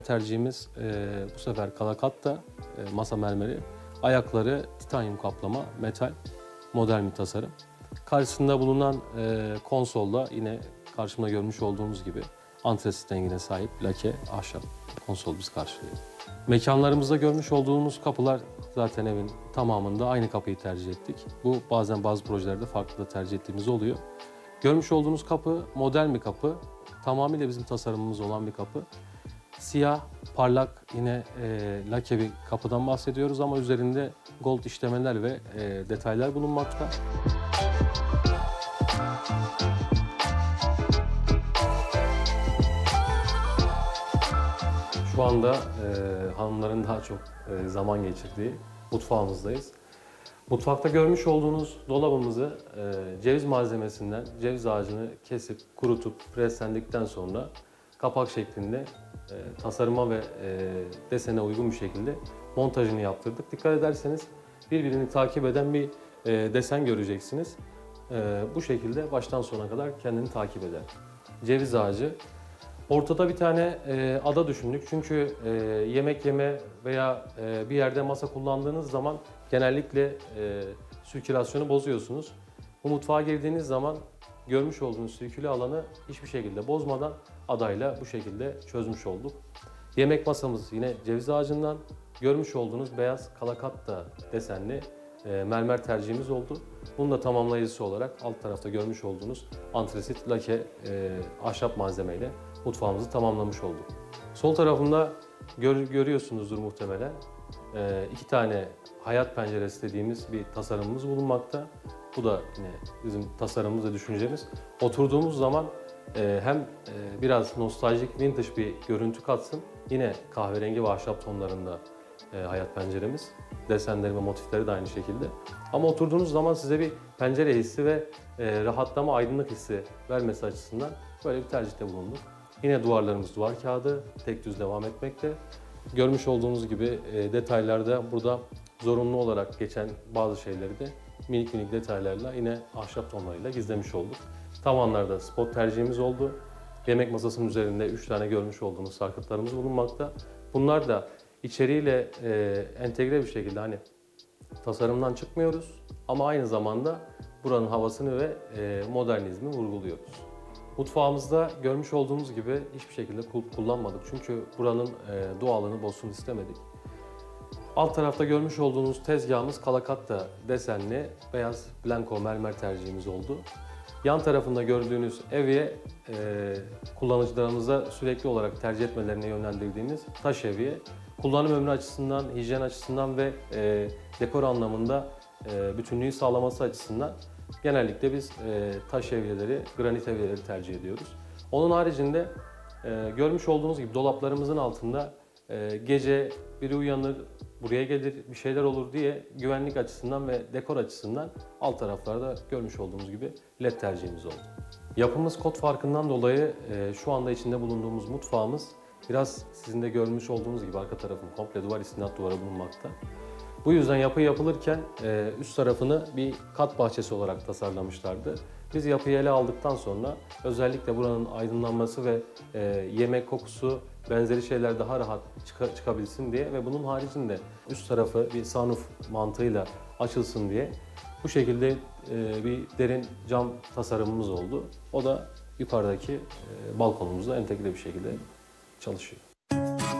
Tercihimiz bu sefer Kalakatta masa mermeri, ayakları titanyum kaplama, metal, modern bir tasarım. Karşısında bulunan konsolda yine karşımda görmüş olduğunuz gibi antrasit rengine sahip lake, ahşap konsol bizi karşılıyor. Mekanlarımızda görmüş olduğunuz kapılar zaten evin tamamında aynı kapıyı tercih ettik. Bu bazen bazı projelerde farklı da tercih ettiğimiz oluyor. Görmüş olduğunuz kapı modern bir kapı, tamamıyla bizim tasarımımız olan bir kapı. Siyah, parlak yine lake bir kapıdan bahsediyoruz ama üzerinde gold işlemeler ve detaylar bulunmakta. Şu anda hanımların daha çok zaman geçirdiği mutfağımızdayız. Mutfakta görmüş olduğunuz dolabımızı ceviz malzemesinden ceviz ağacını kesip, kurutup, preslendikten sonra kapak şeklinde tasarıma ve desene uygun bir şekilde montajını yaptırdık. Dikkat ederseniz birbirini takip eden bir desen göreceksiniz. Bu şekilde baştan sona kadar kendini takip eder. Ceviz ağacı. Ortada bir tane ada düşündük çünkü yemek yeme veya bir yerde masa kullandığınız zaman genellikle sirkülasyonu bozuyorsunuz. Bu mutfağa girdiğiniz zaman görmüş olduğunuz sirküle alanı hiçbir şekilde bozmadan adayla bu şekilde çözmüş olduk. Yemek masamız yine ceviz ağacından, görmüş olduğunuz beyaz Kalakatta desenli mermer tercihimiz oldu. Bunun da tamamlayıcısı olarak alt tarafta görmüş olduğunuz antrasit lake ahşap malzemeyle mutfağımızı tamamlamış olduk. Sol tarafında görüyorsunuzdur muhtemelen. İki tane hayat penceresi dediğimiz bir tasarımımız bulunmakta. Bu da yine bizim tasarımımız ve düşüncemiz. Oturduğumuz zaman hem biraz nostaljik, vintage bir görüntü katsın. Yine kahverengi ve ahşap tonlarında hayat penceremiz. Desenleri ve motifleri de aynı şekilde. Ama oturduğunuz zaman size bir pencere hissi ve rahatlama, aydınlık hissi vermesi açısından böyle bir tercihte bulunduk. Yine duvarlarımız duvar kağıdı, tek düz devam etmekte. Görmüş olduğunuz gibi detaylarda burada zorunlu olarak geçen bazı şeyleri de minik minik detaylarla yine ahşap tonlarıyla gizlemiş olduk. Tavanlarda spot tercihimiz oldu. Yemek masasının üzerinde 3 tane görmüş olduğunuz sarkıtlarımız bulunmakta. Bunlar da içeriğiyle entegre bir şekilde hani tasarımdan çıkmıyoruz ama aynı zamanda buranın havasını ve modernizmi vurguluyoruz. Mutfağımızda görmüş olduğunuz gibi hiçbir şekilde kulp kullanmadık çünkü buranın doğalını bozsun istemedik. Alt tarafta görmüş olduğunuz tezgahımız Kalakatta desenli beyaz blanko mermer tercihimiz oldu. Yan tarafında gördüğünüz evye kullanıcılarımıza sürekli olarak tercih etmelerine yönlendirdiğimiz taş evye. Kullanım ömrü açısından, hijyen açısından ve dekor anlamında bütünlüğü sağlaması açısından genellikle biz taş evyeleri, granit evyeleri tercih ediyoruz. Onun haricinde görmüş olduğunuz gibi dolaplarımızın altında gece biri uyanır, buraya gelir, bir şeyler olur diye güvenlik açısından ve dekor açısından alt taraflarda görmüş olduğumuz gibi led tercihimiz oldu. Yapımız kod farkından dolayı şu anda içinde bulunduğumuz mutfağımız biraz sizin de görmüş olduğunuz gibi arka tarafın komple duvar istinat duvarı bulunmakta. Bu yüzden yapı yapılırken üst tarafını bir kat bahçesi olarak tasarlamışlardı. Biz yapıyı ele aldıktan sonra özellikle buranın aydınlanması ve yemek kokusu benzeri şeyler daha rahat çıkabilsin diye ve bunun haricinde üst tarafı bir sunroof mantığıyla açılsın diye bu şekilde bir derin cam tasarımımız oldu. O da yukarıdaki balkonumuzda entegre bir şekilde çalışıyor.